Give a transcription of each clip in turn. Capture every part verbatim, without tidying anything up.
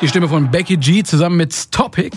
Die Stimme von Becky G zusammen mit Topic.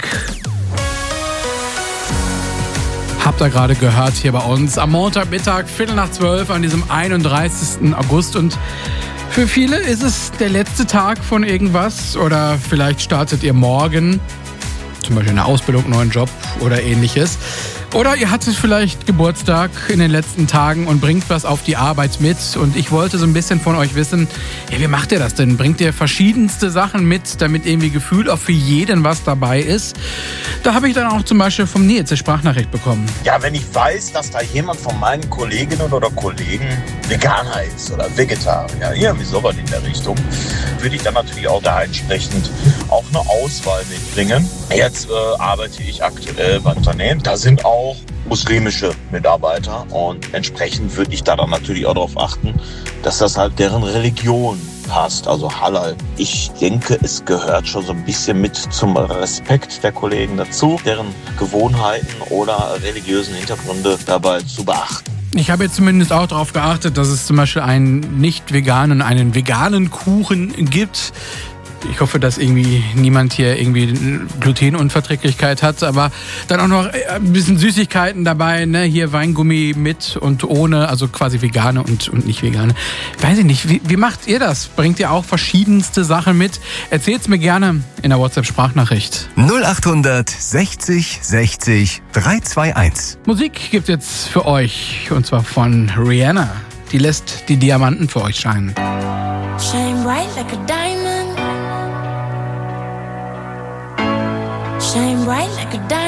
Habt ihr gerade gehört hier bei uns am Montagmittag, Viertel nach zwölf an diesem einunddreißigsten August. Und für viele ist es der letzte Tag von irgendwas oder vielleicht startet ihr morgen zum Beispiel eine Ausbildung, einen neuen Job oder ähnliches. Oder ihr hattet vielleicht Geburtstag in den letzten Tagen und bringt was auf die Arbeit mit. Und ich wollte so ein bisschen von euch wissen, ja, wie macht ihr das denn? Bringt ihr verschiedenste Sachen mit, damit irgendwie gefühlt auch für jeden was dabei ist? Da habe ich dann auch zum Beispiel vom Nils eine Sprachnachricht bekommen. Ja, wenn ich weiß, dass da jemand von meinen Kolleginnen oder Kollegen Veganer ist oder Vegetarier, irgendwie sowas in der Richtung, würde ich dann natürlich auch da entsprechend auch eine Auswahl mitbringen. Jetzt äh, arbeite ich aktuell beim Unternehmen. Da sind auch muslimische Mitarbeiter und entsprechend würde ich da dann natürlich auch darauf achten, dass das halt deren Religion passt, also Halal. Ich denke, es gehört schon so ein bisschen mit zum Respekt der Kollegen dazu, deren Gewohnheiten oder religiösen Hintergründe dabei zu beachten. Ich habe jetzt zumindest auch darauf geachtet, dass es zum Beispiel einen nicht veganen, einen veganen Kuchen gibt. Ich hoffe, dass irgendwie niemand hier irgendwie Glutenunverträglichkeit hat, aber dann auch noch ein bisschen Süßigkeiten dabei, ne? Hier Weingummi mit und ohne, also quasi vegane und, und nicht vegane. Weiß ich nicht, wie, wie macht ihr das? Bringt ihr auch verschiedenste Sachen mit? Erzählt's mir gerne in der WhatsApp-Sprachnachricht. null acht sechzig sechzig dreihundertzweiundundzwanzig. Musik gibt's jetzt für euch und zwar von Rihanna. Die lässt die Diamanten für euch scheinen. Shine bright like a diamond. Shine bright like a diamond.